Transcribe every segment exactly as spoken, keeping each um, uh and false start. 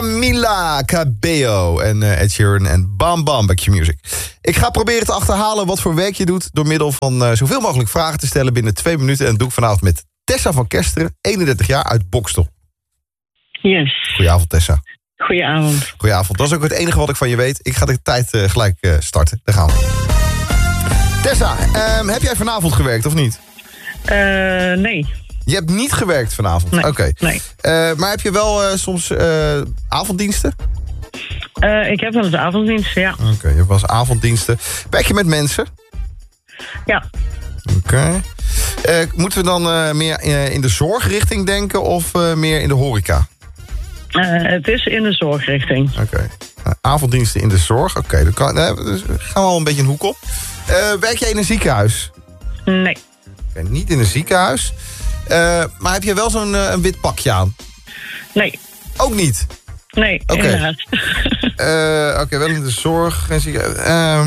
Camila Cabello en uh, Ed Sheeran en Bam Bam bij Q-Music. Ik ga proberen te achterhalen wat voor werk je doet... door middel van uh, zoveel mogelijk vragen te stellen binnen twee minuten. En dat doe ik vanavond met Tessa van Kesteren, eenendertig jaar, uit Bokstel. Yes. Goedenavond, Tessa. Goedenavond. Goedenavond. Dat is ook het enige wat ik van je weet. Ik ga de tijd uh, gelijk uh, starten. Daar gaan we. Tessa, um, heb jij vanavond gewerkt of niet? Uh, nee. Je hebt niet gewerkt vanavond? Nee. Oké. Okay. Nee. Uh, maar heb je wel uh, soms uh, avonddiensten? Uh, ik heb wel eens avonddiensten, ja. Oké, okay, je hebt wel eens avonddiensten. Werk je met mensen? Ja. Oké. Okay. Uh, moeten we dan uh, meer uh, in de zorgrichting denken of uh, meer in de horeca? Uh, het is in de zorgrichting. Oké. Okay. Uh, avonddiensten in de zorg. Oké, okay, dan kan, uh, dus gaan we al een beetje een hoek op. Uh, werk jij in een ziekenhuis? Nee. Okay, niet in een ziekenhuis. Uh, maar heb je wel zo'n uh, een wit pakje aan? Nee. Ook niet? Nee, okay. inderdaad. uh, Oké, okay, wel in de zorg. Uh, uh,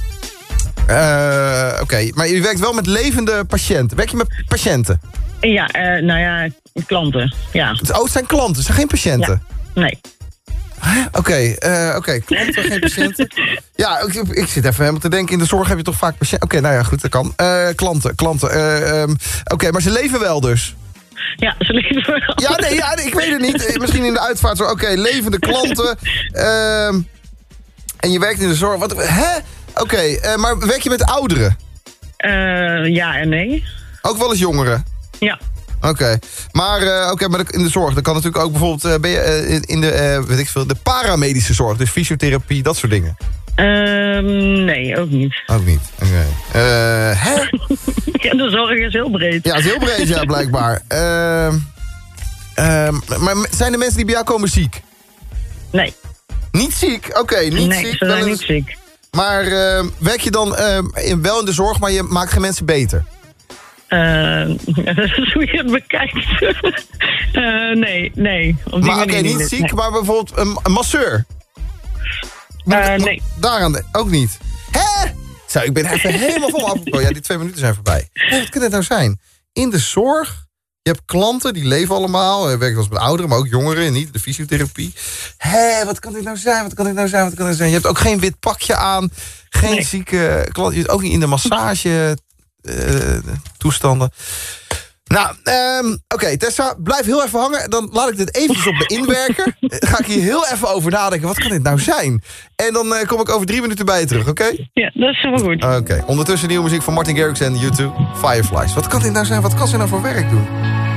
uh, Oké, okay. Maar je werkt wel met levende patiënten. Werk je met patiënten? Ja, uh, nou ja, klanten, ja. Oh, het zijn klanten, het zijn geen patiënten? Ja. Nee. Oké, okay, uh, okay. klanten, geen patiënten. Ja, ik, ik zit even helemaal te denken, in de zorg heb je toch vaak patiënten. Oké, okay, nou ja, goed, dat kan. Uh, klanten, klanten. Uh, um, Oké, okay, maar ze leven wel dus? Ja, ze leven wel. Ja, nee, ja, ik weet het niet. Misschien in de uitvaart zo. Oké, okay, levende klanten. Uh, en je werkt in de zorg. Wat? Hè? Oké, okay, uh, maar werk je met ouderen? Uh, ja en nee. Ook wel eens jongeren? Ja. Oké, okay. maar, uh, okay, maar in de zorg, dan kan natuurlijk ook bijvoorbeeld uh, ben je, uh, in de, uh, weet ik veel, de paramedische zorg, dus fysiotherapie, dat soort dingen. Uh, nee, ook niet. Ook niet, oké. Okay. Uh, hè? Ja, de zorg is heel breed. Ja, het is heel breed, ja, blijkbaar. Uh, uh, maar zijn de mensen die bij jou komen ziek? Nee. Niet ziek? Oké, okay, niet nee, ziek. ze zijn wel niet ziek. Maar uh, werk je dan uh, in, wel in de zorg, maar je maakt geen mensen beter? Uh, dat is hoe je het bekijkt. uh, nee, nee. Op die maar oké, okay, niet ziek, nee. Maar bijvoorbeeld een, een masseur? Uh, nee. Daaraan de, ook niet. Hè? Zo, ik ben even helemaal vol afgekomen. Ja, die twee minuten zijn voorbij. Hé, wat kan dit nou zijn? In de zorg, je hebt klanten, die leven allemaal. Je werkt wel eens met ouderen, maar ook jongeren, niet de fysiotherapie. Hé, wat kan dit nou zijn? Wat kan dit nou zijn? Wat kan dit zijn? Je hebt ook geen wit pakje aan. Geen nee. zieke klant. Je zit ook niet in de massage uh, toestanden. Nou, um, oké, okay, Tessa, blijf heel even hangen. Dan laat ik dit eventjes op me inwerken. Ga ik hier heel even over nadenken. Wat kan dit nou zijn? En dan uh, kom ik over drie minuten bij je terug, oké? Okay? Ja, dat is helemaal goed. Oké, okay. Ondertussen nieuwe muziek van Martin Garrix en U twee, Fireflies. Wat kan dit nou zijn? Wat kan ze nou voor werk doen?